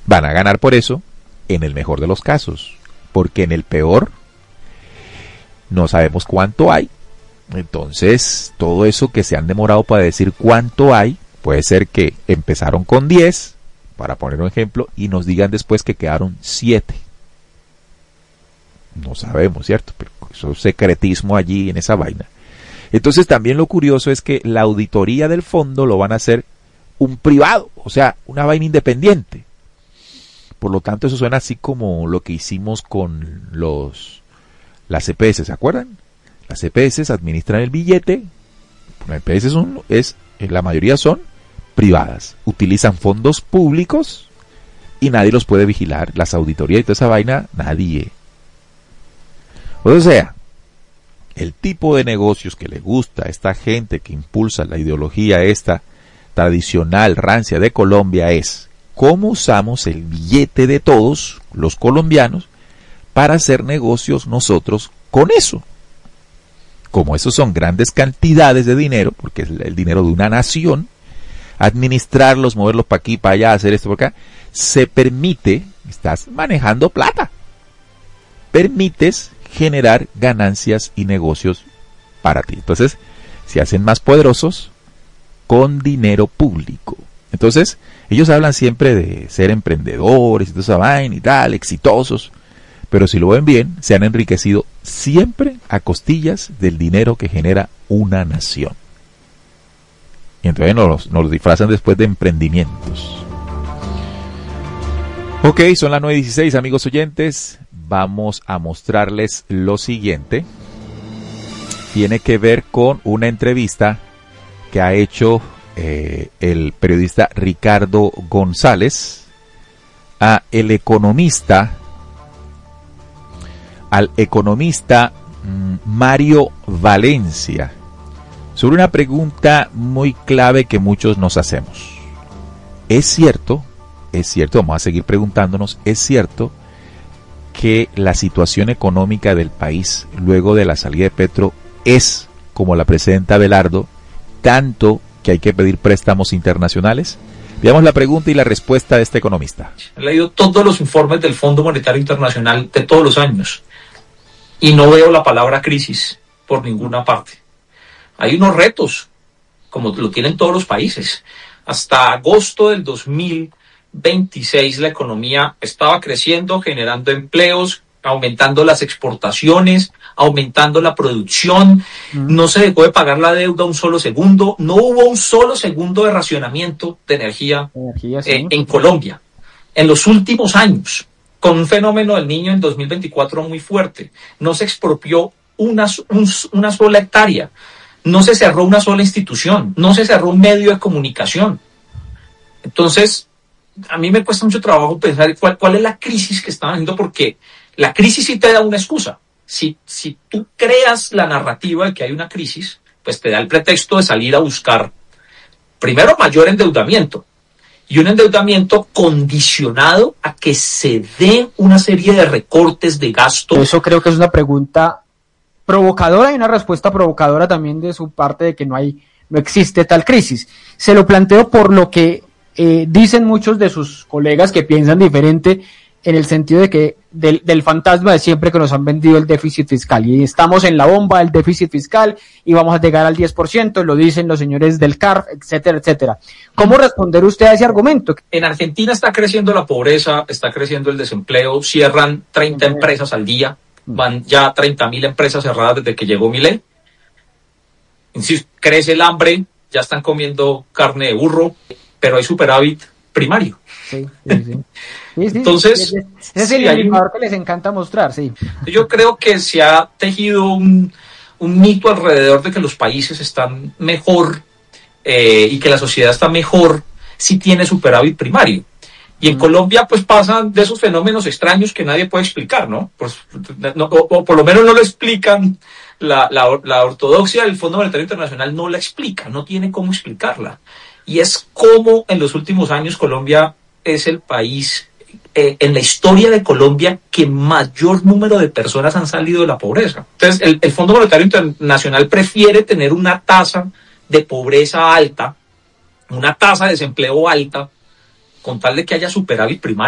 Van a ganar por eso en el mejor de los casos, porque en el peor no sabemos cuánto hay. Entonces, todo eso que se han demorado para decir cuánto hay, puede ser que empezaron con 10, para poner un ejemplo, y nos digan después que quedaron 7. No sabemos, ¿cierto? Pero eso es secretismo allí en esa vaina. Entonces, también lo curioso es que la auditoría del fondo lo van a hacer un privado, o sea, una vaina independiente. Por lo tanto, eso suena así como lo que hicimos con las CPS, ¿se acuerdan? Las CPS administran el billete, las CPS la mayoría son privadas, utilizan fondos públicos y nadie los puede vigilar, las auditorías y toda esa vaina, nadie. O sea, el tipo de negocios que le gusta a esta gente que impulsa la ideología esta tradicional, rancia de Colombia es cómo usamos el billete de todos los colombianos para hacer negocios nosotros con eso. Como esos son grandes cantidades de dinero, porque es el dinero de una nación, administrarlos, moverlos para aquí, para allá, hacer esto por acá, se permite, estás manejando plata, permites generar ganancias y negocios para ti. Entonces, se hacen más poderosos con dinero público. Entonces, ellos hablan siempre de ser emprendedores y toda esa vaina y tal, exitosos, pero si lo ven bien, se han enriquecido siempre a costillas del dinero que genera una nación. Y entonces nos disfrazan después de emprendimientos. Ok, son las 9:16, amigos oyentes. Vamos a mostrarles lo siguiente. Tiene que ver con una entrevista que ha hecho el periodista Ricardo González al economista Mario Valencia sobre una pregunta muy clave que muchos nos hacemos. Es cierto, vamos a seguir preguntándonos, es cierto que la situación económica del país luego de la salida de Petro es como la presenta Abelardo, tanto que hay que pedir préstamos internacionales. Veamos la pregunta y la respuesta de este economista. He leído todos los informes del Fondo Monetario Internacional de todos los años y no veo la palabra crisis por ninguna parte. Hay unos retos, como lo tienen todos los países. Hasta agosto del 2026 la economía estaba creciendo, generando empleos, aumentando las exportaciones, aumentando la producción, no se dejó de pagar la deuda un solo segundo, no hubo un solo segundo de racionamiento de energía sí. En Colombia. En los últimos años, con un fenómeno del Niño en 2024 muy fuerte, no se expropió una sola hectárea, no se cerró una sola institución, no se cerró un medio de comunicación. Entonces, a mí me cuesta mucho trabajo pensar cuál es la crisis que están haciendo, porque la crisis sí te da una excusa. Si tú creas la narrativa de que hay una crisis, pues te da el pretexto de salir a buscar, primero, mayor endeudamiento, y un endeudamiento condicionado a que se dé una serie de recortes de gasto. Eso creo que es una pregunta provocadora y una respuesta provocadora también de su parte de que no existe tal crisis. Se lo planteo por lo que dicen muchos de sus colegas que piensan diferente, en el sentido de que del fantasma de siempre que nos han vendido el déficit fiscal, y estamos en la bomba del déficit fiscal y vamos a llegar al 10%, lo dicen los señores del CARF, etcétera, etcétera. ¿Cómo responder usted a ese argumento? En Argentina está creciendo la pobreza, está creciendo el desempleo, cierran 30 empresas al día, van ya 30.000 empresas cerradas desde que llegó Milei. Insisto, crece el hambre, ya están comiendo carne de burro, pero hay superávit primario. Sí. Entonces, ese es el indicador que les encanta mostrar, sí. Yo creo que se ha tejido un mito alrededor de que los países están mejor y que la sociedad está mejor si tiene superávit primario. Y en Colombia pues pasan de esos fenómenos extraños que nadie puede explicar, ¿no? Pues, o por lo menos no lo explican, la ortodoxia del Fondo Monetario Internacional no la explica, no tiene cómo explicarla. Y es como en los últimos años Colombia es el país en la historia de Colombia que mayor número de personas han salido de la pobreza. Entonces el Fondo Monetario Internacional prefiere tener una tasa de pobreza alta, una tasa de desempleo alta, con tal de que haya superávit primario.